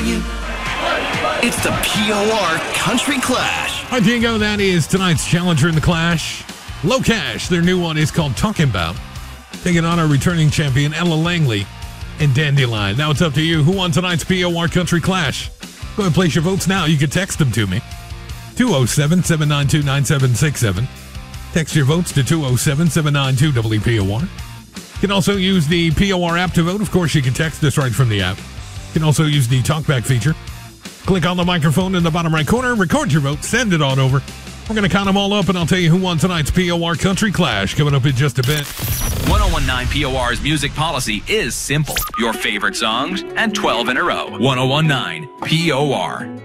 you? It's the POR Country Clash. All right, Diego, that is tonight's challenger in the Clash. Low Cash, their new one is called Talking About. Taking on our returning champion, Ella Langley and Dandelion. Now it's up to you. Who won tonight's POR Country Clash? Go ahead and place your votes now. You can text them to me. 207-792-9767. Text your votes to 207-792-WPOR. You can also use the POR app to vote. Of course, you can text us right from the app. You can also use the TalkBack feature. Click on the microphone in the bottom right corner, record your vote, send it on over. We're going to count them all up, and I'll tell you who won tonight's POR Country Clash coming up in just a bit. 1019 POR's music policy is simple. Your favorite songs and 12 in a row. 1019 POR.